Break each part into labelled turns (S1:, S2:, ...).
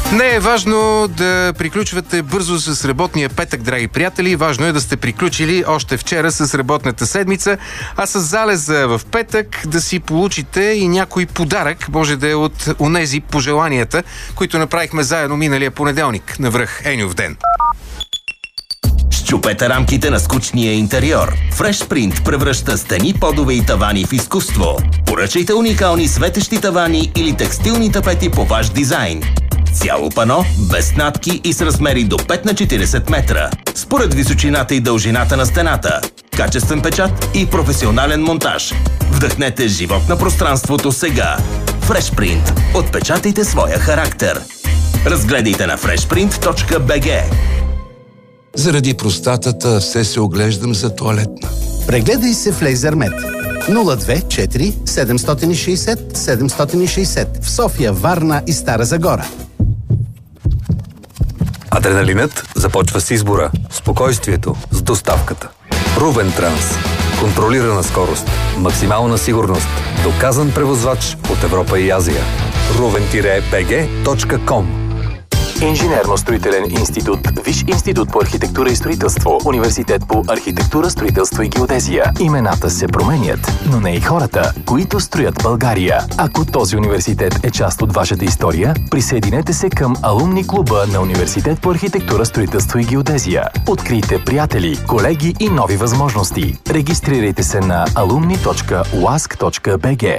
S1: Не е важно да приключвате бързо с работния петък, драги приятели. Важно е да сте приключили още вчера с работната седмица, а с залеза в петък да си получите и някой подарък. Може да е от онези пожеланията, които направихме заедно миналия понеделник на връх Енюв ден.
S2: Счупете рамките на скучния интериор. FreshPrint превръща стени, подове и тавани в изкуство. Поръчайте уникални светещи тавани или текстилни тапети по ваш дизайн. Цяло пано, без натки и с размери до 5 на 40 метра. Според височината и дължината на стената. Качествен печат и професионален монтаж. Вдъхнете живот на пространството сега. FreshPrint. Отпечатайте своя характер. Разгледайте на freshprint.bg.
S3: Заради простатата все се оглеждам за тоалетна.
S4: Прегледай се в Лейзермед. 024 760 760 в София, Варна и Стара Загора.
S5: Адреналинът започва с избора, спокойствието с доставката. Рувен Транс. Контролирана скорост, максимална сигурност, доказан превозвач от Европа и Азия. ruven-bg.com.
S6: Инженерно-строителен институт, Висш институт по архитектура и строителство, Университет по архитектура, строителство и геодезия. Имената се променят, но не и хората, които строят България. Ако този университет е част от вашата история, присъединете се към алумни клуба на Университет по архитектура, строителство и геодезия. Открийте приятели, колеги и нови възможности. Регистрирайте се на alumni.uask.bg.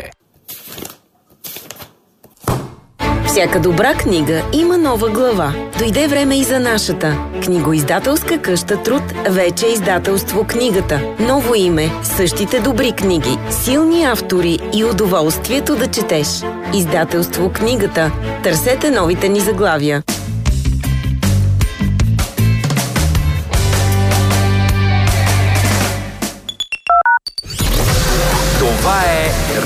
S7: Всяка добра книга има нова глава. Дойде време и за нашата. Книгоиздателска къща Труд вече е издателство Книгата. Ново име, същите добри книги, силни автори и удоволствието да четеш. Издателство Книгата. Търсете новите ни заглавия.
S6: Това е